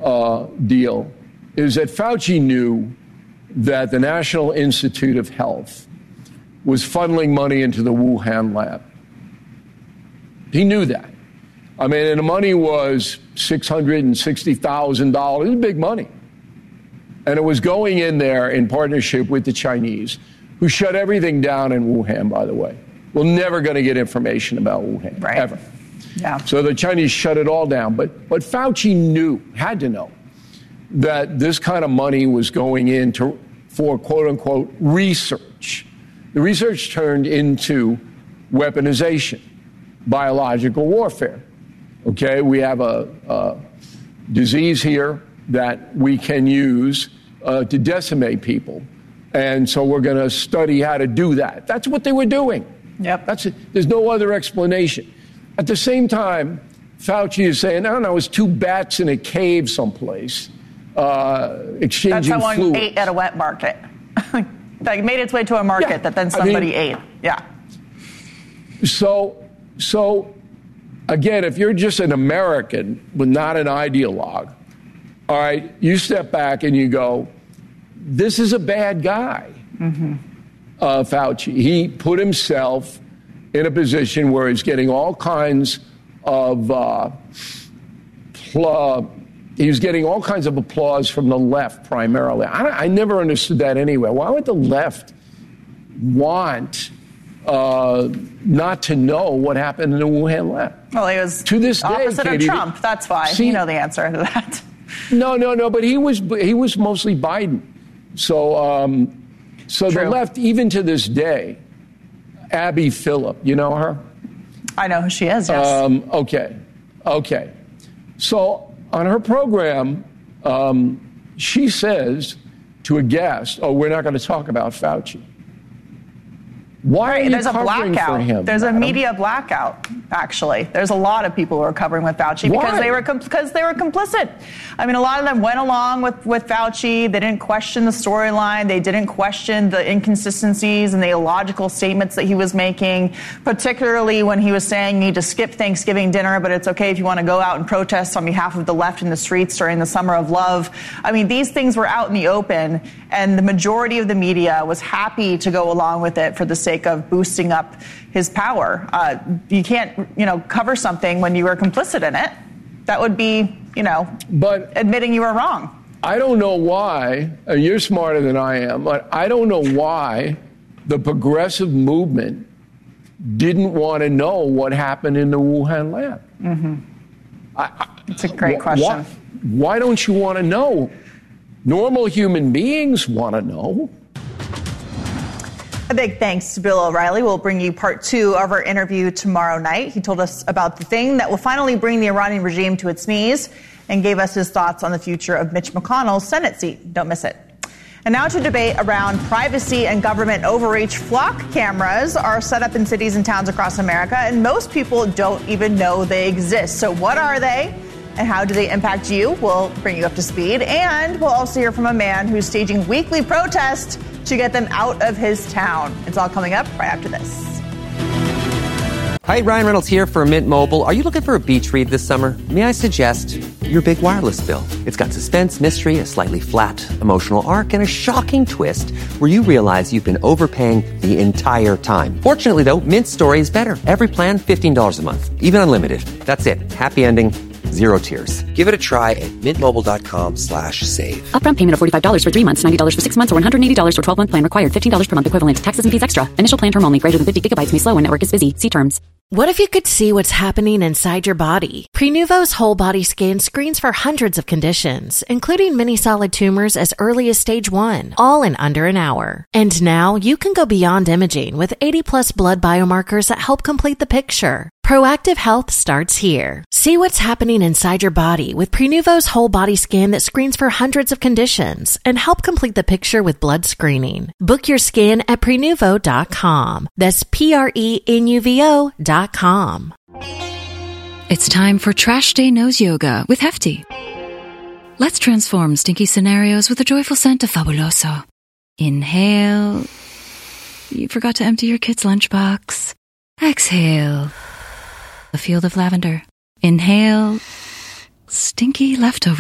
deal is that Fauci knew that the National Institute of Health was funneling money into the Wuhan lab. He knew that. I mean, and the money was $660,000. It was big money. And it was going in there in partnership with the Chinese, who shut everything down in Wuhan, by the way. We're never going to get information about Wuhan, ever. Yeah. So the Chinese shut it all down. But Fauci knew, had to know, that this kind of money was going into for quote-unquote research. The research turned into weaponization, biological warfare. Okay, we have a disease here that we can use to decimate people. And so we're going to study how to do that. That's what they were doing. Yep. That's it. There's no other explanation. At the same time, Fauci is saying, I don't know, it's two bats in a cave someplace exchanging That's how fluids. one ate at a wet market. That made its way to a market that then somebody ate. Yeah. So again, if you're just an American but not an ideologue, all right, you step back and you go, this is a bad guy, Fauci. He put himself in a position where he's getting all kinds of he was getting all kinds of applause from the left primarily. I never understood that anyway. Why would the left want not to know what happened in the Wuhan lab? Well, he was to this day, opposite Katie, of Trump. That's why. You know the answer to that. No. But he was mostly Biden. So the left, even to this day, Abby Phillip, you know her? I know who she is. Yes. Okay. So on her program, she says to a guest, "Oh, we're not going to talk about Fauci." Why are you There's a covering blackout. for him? There's madam? a media blackout, actually. There's a lot of people who are covering with Fauci because they were complicit. I mean, a lot of them went along with Fauci. They didn't question the storyline. They didn't question the inconsistencies and the illogical statements that he was making, particularly when he was saying you need to skip Thanksgiving dinner, but it's okay if you want to go out and protest on behalf of the left in the streets during the Summer of Love. I mean, these things were out in the open, and the majority of the media was happy to go along with it for the sake of boosting up his power. You can't, cover something when you were complicit in it. That would be, but admitting you were wrong. I don't know why, and you're smarter than I am, but I don't know why the progressive movement didn't want to know what happened in the Wuhan lab. It's a great question. Why don't you want to know? Normal human beings want to know. A big thanks to Bill O'Reilly. We'll bring you part 2 of our interview tomorrow night. He told us about the thing that will finally bring the Iranian regime to its knees and gave us his thoughts on the future of Mitch McConnell's Senate seat. Don't miss it. And now to debate around privacy and government overreach. Flock cameras are set up in cities and towns across America, and most people don't even know they exist. So what are they? And how do they impact you? We'll bring you up to speed. And we'll also hear from a man who's staging weekly protests to get them out of his town. It's all coming up right after this. Hi, Ryan Reynolds here for Mint Mobile. Are you looking for a beach read this summer? May I suggest your big wireless bill? It's got suspense, mystery, a slightly flat, emotional arc, and a shocking twist where you realize you've been overpaying the entire time. Fortunately, though, Mint's story is better. Every plan, $15 a month. Even unlimited. That's it. Happy ending. Zero tears. Give it a try at mintmobile.com/save. Upfront payment of $45 for 3 months, $90 for 6 months, or $180 for 12-month plan required. $15 per month equivalent. Taxes and fees extra. Initial plan term only. Greater than 50 gigabytes may slow when network is busy. See terms. What if you could see what's happening inside your body? Prenuvo's whole body scan screens for hundreds of conditions, including many solid tumors as early as stage 1, all in under an hour. And now you can go beyond imaging with 80+ blood biomarkers that help complete the picture. Proactive health starts here. See what's happening inside your body with Prenuvo's whole body scan that screens for hundreds of conditions and help complete the picture with blood screening. Book your scan at Prenuvo.com. That's Prenuvo.com. It's time for Trash Day Nose Yoga with Hefty. Let's transform stinky scenarios with a joyful scent of Fabuloso. Inhale. You forgot to empty your kid's lunchbox. Exhale. A field of lavender. Inhale. Stinky leftover